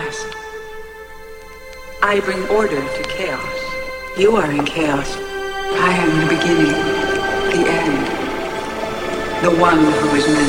past. I bring order to chaos. You are in chaos. I am the beginning, the end, the one who is meant